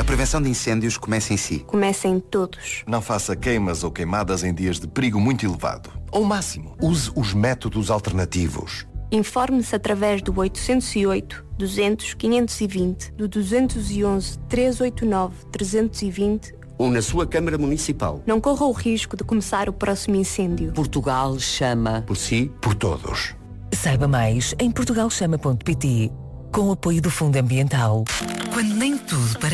prevenção de incêndios começa em si. Começa em todos. Não faça queimas ou queimadas em dias de perigo muito elevado. Ao máximo. Use os métodos alternativos. Informe-se através do 808 200 520, do 211 389 320 ou na sua Câmara Municipal. Não corra o risco de começar o próximo incêndio. Portugal chama. Por si, por todos. Saiba mais em portugalchama.pt, com o apoio do Fundo Ambiental. Quando nem tudo parece